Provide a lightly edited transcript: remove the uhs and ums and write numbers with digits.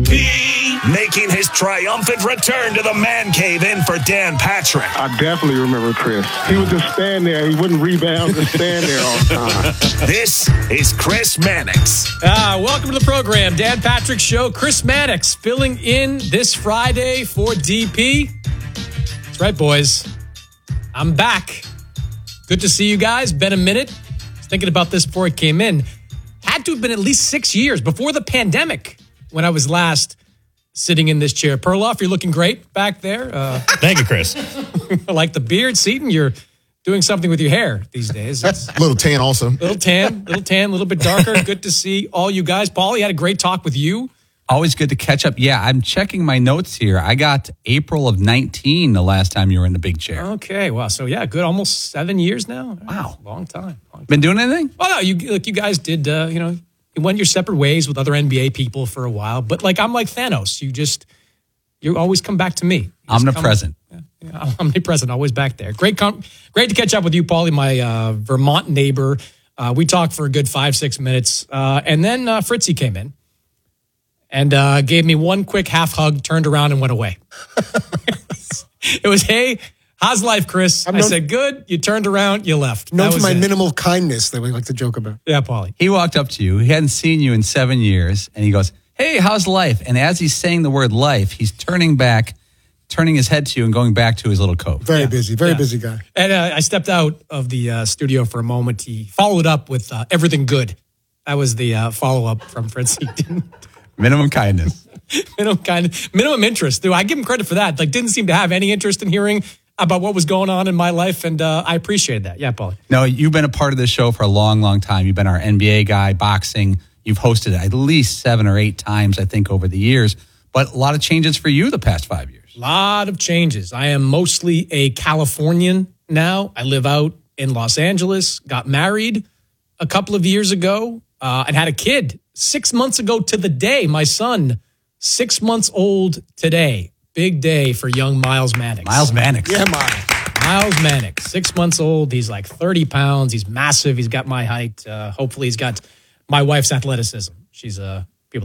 DP, making his triumphant return to the man cave in for Dan Patrick. I definitely remember Chris. He would just stand there. He wouldn't rebound, just stand there all the time. This is Chris Mannix. Welcome to the program, Dan Patrick Show. Chris Mannix filling in this Friday for DP. That's right, boys. I'm back. Good to see you guys. Been a minute. I was thinking about this before I came in. Had to have been at least 6 years before the pandemic when I was last sitting in this chair. Perloff, you're looking great back there. Thank you, Chris. I like the beard. Seton, you're doing something with your hair these days. A little tan also. Little tan, a little bit darker. Good to see all you guys. Paulie, had a great talk with you. Always good to catch up. Yeah, I'm checking my notes here. I got April of 19 the last time you were in the big chair. Okay, wow. So, yeah, good. Almost 7 years now. Wow. Long time. Been doing anything? Well, no, you guys did, you went your separate ways with other NBA people for a while. But, I'm like Thanos. You always come back to me. Omnipresent. I'm omnipresent, always back there. Great to catch up with you, Paulie, my Vermont neighbor. We talked for a good 5-6 minutes. And then Fritzy came in. And gave me one quick half hug, turned around and went away. It was, hey, how's life, Chris? I said, good. You turned around, you left. Known for my minimal kindness that we like to joke about. Yeah, Paulie. He walked up to you. He hadn't seen you in 7 years. And he goes, hey, how's life? And as he's saying the word life, he's turning his head to you and going back to his little cove. Very busy guy. And I stepped out of the studio for a moment. He followed up with everything good. That was the follow-up from Fritzy. Minimum kindness. Minimum interest. Dude, I give him credit for that. Didn't seem to have any interest in hearing about what was going on in my life, and I appreciate that. Yeah, Paulie. No, you've been a part of this show for a long, long time. You've been our NBA guy, boxing. You've hosted it at least 7 or 8 times, I think, over the years. But a lot of changes for you the past 5 years. A lot of changes. I am mostly a Californian now. I live out in Los Angeles, got married a couple of years ago, and had a kid 6 months ago to the day. My son, 6 months old today. Big day for young Miles Mannix. Miles Mannix. Yeah, Miles. Miles Mannix, 6 months old. He's like 30 pounds. He's massive. He's got my height. Hopefully he's got my wife's athleticism. She's a